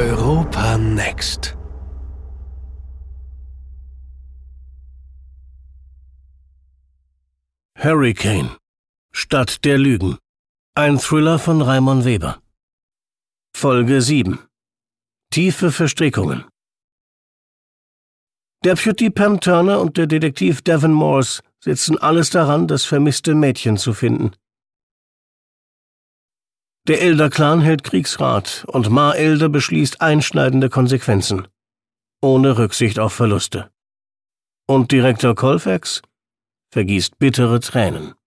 Europa Next. Hurricane. Stadt der Lügen. Ein Thriller von Raimon Weber. Folge 7. Tiefe Verstrickungen. Deputy Pam Turner und der Detektiv Devon Morse setzen alles daran, das vermisste Mädchen zu finden. Der Elder-Clan hält Kriegsrat und Mar Elder beschließt einschneidende Konsequenzen, ohne Rücksicht auf Verluste. Und Direktor Colfax vergießt bittere Tränen.